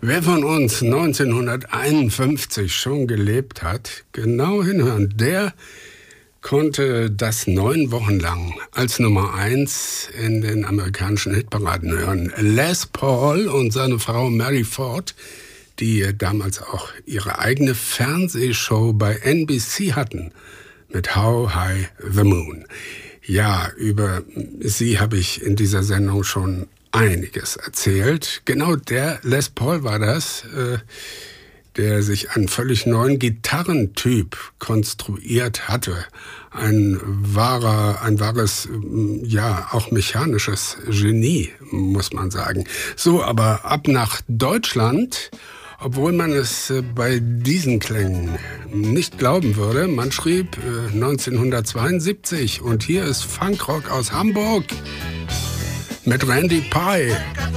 Wer von uns 1951 schon gelebt hat, genau hinhören, der konnte das 9 Wochen lang als Nummer 1 in den amerikanischen Hitparaden hören. Les Paul und seine Frau Mary Ford, die damals auch ihre eigene Fernsehshow bei NBC hatten mit How High the Moon. Ja, über sie habe ich in dieser Sendung schon einiges erzählt. Genau der Les Paul war das, der sich einen völlig neuen Gitarrentyp konstruiert hatte. Ein wahres, ja, auch mechanisches Genie, muss man sagen. So, aber ab nach Deutschland, obwohl man es bei diesen Klängen nicht glauben würde. Man schrieb 1972 und hier ist Funkrock aus Hamburg mit Randy Pye.